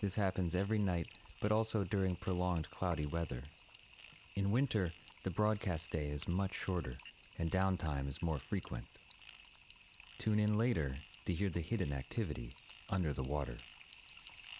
This happens every night, but also during prolonged cloudy weather. In winter, the broadcast day is much shorter, and downtime is more frequent. Tune in later to hear the hidden activity under the water.